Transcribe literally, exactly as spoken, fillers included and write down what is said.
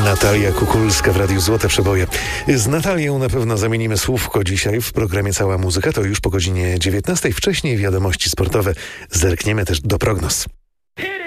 Natalia Kukulska w Radiu Złote Przeboje. Z Natalią na pewno zamienimy słówko dzisiaj w programie Cała Muzyka. To już po godzinie dziewiętnastej. Wcześniej wiadomości sportowe. Zerkniemy też do prognoz.